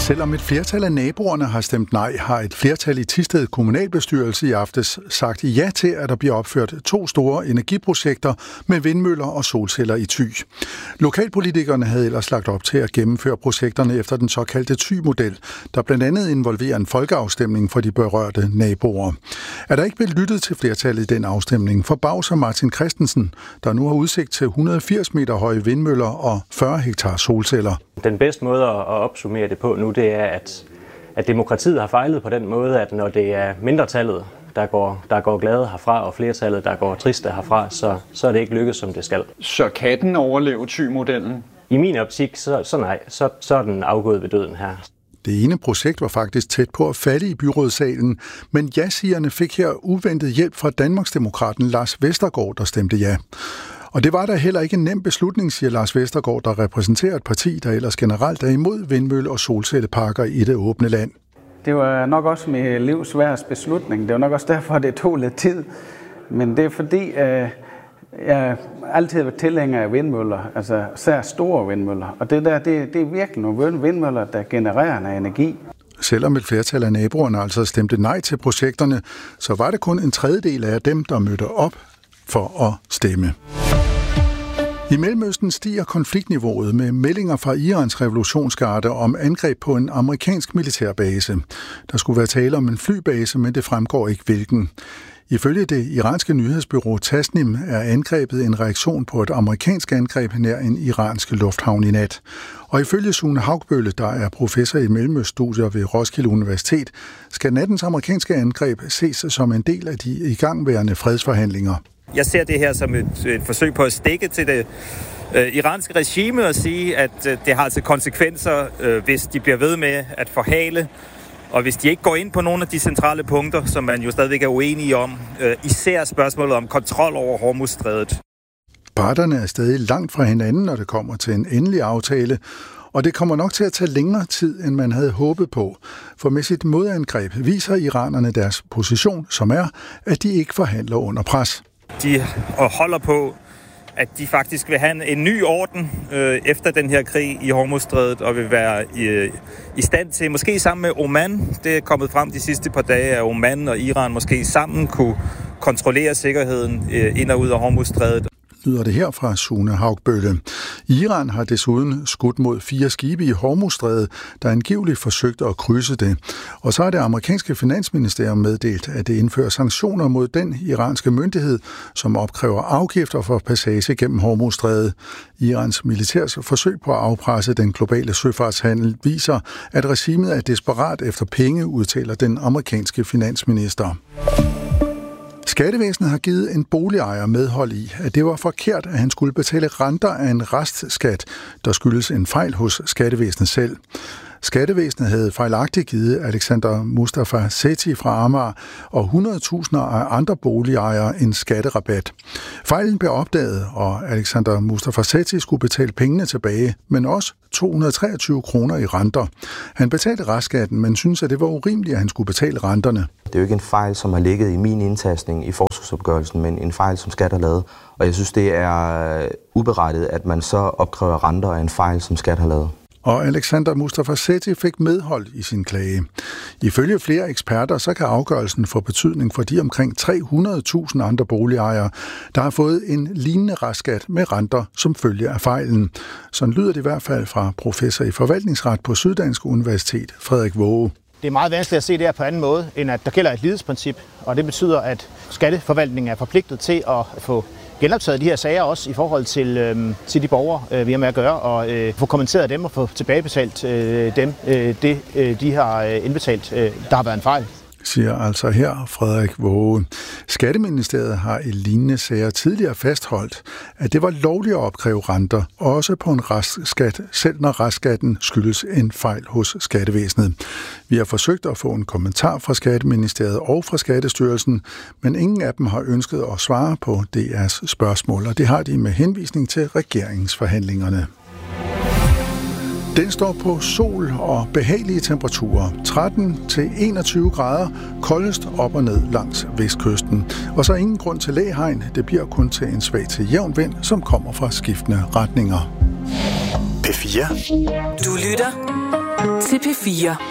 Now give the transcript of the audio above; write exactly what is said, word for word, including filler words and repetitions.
Selvom et flertal af naboerne har stemt nej, har et flertal i Thisted kommunalbestyrelse i aftes sagt ja til, at der bliver opført to store energiprojekter med vindmøller og solceller i Thy. Lokalpolitikerne havde ellers lagt op til at gennemføre projekterne efter den såkaldte Thy-model, der blandt andet involverer en folkeafstemning for de berørte naboer. Er der ikke blevet lyttet til flertallet i den afstemning, forbavser Martin Christensen, der nu har udsigt til et hundrede og firs meter høje vindmøller og fyrre hektar solceller. Den bedste måde at opsummere det på nu, det er, at, at demokratiet har fejlet på den måde, at når det er mindretallet, der går, der går glade herfra, og flertallet, der går triste herfra, så, så er det ikke lykkedes, som det skal. Så kan den overleve Thy-modellen? I min optik, så, så nej, så, så er den afgået ved døden her. Det ene projekt var faktisk tæt på at falde i byrådssalen, men ja-sigerne fik her uventet hjælp fra Danmarksdemokraten Lars Vestergaard, der stemte ja. Og det var da heller ikke en nem beslutning, siger Lars Vestergaard, der repræsenterer et parti, der ellers generelt er imod vindmølle- og solcelleparker i det åbne land. Det var nok også mit livs sværeste beslutning. Det var nok også derfor, det tog lidt tid. Men det er fordi, øh, jeg altid har været tilhænger af vindmøller, altså særligt store vindmøller. Og det der, det, det er virkelig nogle vindmøller, der genererer noget energi. Selvom et flertal af naboerne altså stemte nej til projekterne, så var det kun en tredjedel af dem, der mødte op for at stemme. I Mellemøsten stiger konfliktniveauet med meldinger fra Irans revolutionsgarde om angreb på en amerikansk militærbase. Der skulle være tale om en flybase, men det fremgår ikke hvilken. Ifølge det iranske nyhedsbureau Tasnim er angrebet en reaktion på et amerikansk angreb nær en iransk lufthavn i nat. Og ifølge Sune Haugbølle, der er professor i mellemøststudier ved Roskilde Universitet, skal nattens amerikanske angreb ses som en del af de igangværende fredsforhandlinger. Jeg ser det her som et, et forsøg på at stikke til det øh, iranske regime og sige, at øh, det har altså konsekvenser, øh, hvis de bliver ved med at forhale, og hvis de ikke går ind på nogle af de centrale punkter, som man jo stadigvæk er uenige om, øh, især spørgsmålet om kontrol over Hormuzstrædet. Parterne er stadig langt fra hinanden, når det kommer til en endelig aftale, og det kommer nok til at tage længere tid, end man havde håbet på. For med sit modangreb viser iranerne deres position, som er, at de ikke forhandler under pres. De holder på, at de faktisk vil have en, en ny orden øh, efter den her krig i Hormuzstrædet, og vil være i, i stand til, måske sammen med Oman, det er kommet frem de sidste par dage, at Oman og Iran måske sammen kunne kontrollere sikkerheden øh, ind og ud af Hormuzstrædet. Lyder det her fra Sune Haugbølle. Iran har desuden skudt mod fire skibe i Hormuzstrædet, der angiveligt forsøgte at krydse det. Og så har det amerikanske finansministerium meddelt, at det indfører sanktioner mod den iranske myndighed, som opkræver afgifter for passage gennem Hormuzstrædet. Irans militærs forsøg på at afpresse den globale søfartshandel viser, at regimet er desperat efter penge, udtaler den amerikanske finansminister. Skattevæsenet har givet en boligejer medhold i, at det var forkert, at han skulle betale renter af en restskat, der skyldes en fejl hos skattevæsenet selv. Skattevæsenet havde fejlagtigt givet Alexander Mustafa Sethi fra Amager og hundrede tusinder af andre boligejere en skatterabat. Fejlen blev opdaget, og Alexander Mustafa Sethi skulle betale pengene tilbage, men også to hundrede og treogtyve kroner i renter. Han betalte restskatten, men synes, at det var urimeligt, at han skulle betale renterne. Det er jo ikke en fejl, som har ligget i min indtastning i forskudsopgørelsen, men en fejl, som skat har lavet. Og jeg synes, det er uberettiget, at man så opkræver renter af en fejl, som skat har lavet. Og Alexander Mustafa Sethi fik medhold i sin klage. Ifølge flere eksperter, så kan afgørelsen få betydning for de omkring tre hundrede tusind andre boligejere, der har fået en lignende restskat med renter som følge af fejlen. Sådan lyder det i hvert fald fra professor i forvaltningsret på Syddansk Universitet, Frederik Waage. Det er meget vanskeligt at se det her på anden måde, end at der gælder et lighedsprincip, og det betyder, at skatteforvaltningen er forpligtet til at få genoptaget de her sager også i forhold til, øhm, til de borgere, øh, vi har med at gøre, og øh, få kommenteret dem og få tilbagebetalt øh, dem, øh, det øh, de har øh, indbetalt, øh, der har været en fejl. Siger altså her Frederik Waage. Skatteministeriet har i lignende sager tidligere fastholdt, at det var lovligt at opkræve renter, også på en restskat, selv når restskatten skyldes en fejl hos skattevæsenet. Vi har forsøgt at få en kommentar fra Skatteministeriet og fra Skattestyrelsen, men ingen af dem har ønsket at svare på D R's spørgsmål, og det har de med henvisning til regeringsforhandlingerne. Den står på sol og behagelige temperaturer, tretten til enogtyve grader, koldest op og ned langs vestkysten. Og så ingen grund til læhegn, det bliver kun til en svag til jævn vind, som kommer fra skiftende retninger. P fire. Du lytter til P fire.